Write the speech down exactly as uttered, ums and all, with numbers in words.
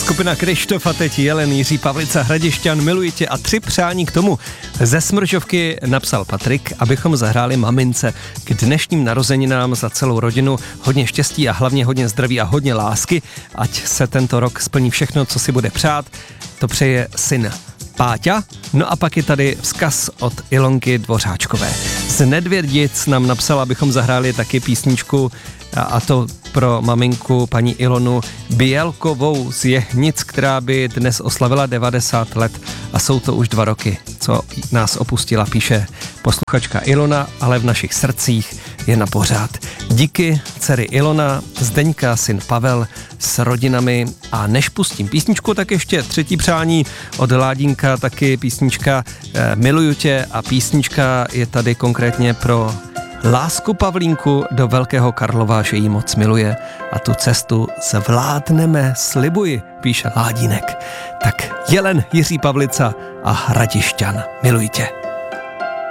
Skupina Krištofa, teď Jelen, Jiří Pavlica, Hradišťan, miluji tě a tři přání k tomu. Ze Smržovky napsal Patrik, abychom zahráli mamince k dnešním narozeninám za celou rodinu. Hodně štěstí a hlavně hodně zdraví a hodně lásky. Ať se tento rok splní všechno, co si bude přát. To přeje syn Páťa. No a pak je tady vzkaz od Ilonky Dvořáčkové. Z Nedvědic nám napsala, abychom zahráli taky písničku, a to pro maminku paní Ilonu Bělkovou z Jehnic, která by dnes oslavila devadesát let a jsou to už dva roky, co nás opustila, píše posluchačka Ilona, ale v našich srdcích je na pořád. Díky dcery Ilona, Zdeňka, syn Pavel s rodinami a než pustím písničku, tak ještě třetí přání od Ládínka, taky písnička eh, Miluju tě a písnička je tady konkrétně pro Lásku Pavlínku do Velkého Karlova, že jí moc miluje a tu cestu zvládneme, slibuji, píše Ládínek. Tak Jelen, Jiří Pavlica a Hradišťan, miluj tě.